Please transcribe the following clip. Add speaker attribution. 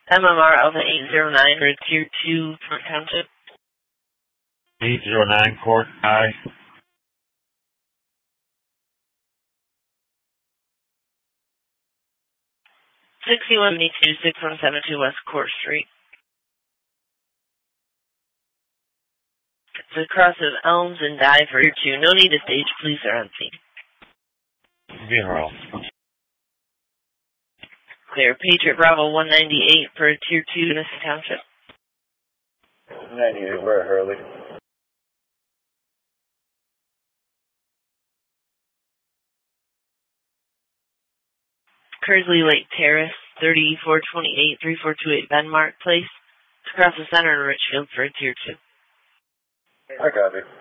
Speaker 1: MMR Alpha 809 for Tier 2 Court Township.
Speaker 2: 809 Court, aye.
Speaker 1: 6172-6172 West Court Street. It's across of Elms and Dye for Tier 2. No need to stage. Police are on scene.
Speaker 2: Funeral.
Speaker 1: Clear. Patriot Bravo 198 for Tier 2 Nissa Township.
Speaker 3: 98, we're at Hurley.
Speaker 1: Kersley Lake Terrace, 3428-3428 Benmark Place. It's across the center in Richfield for Tier 2.
Speaker 3: I copy.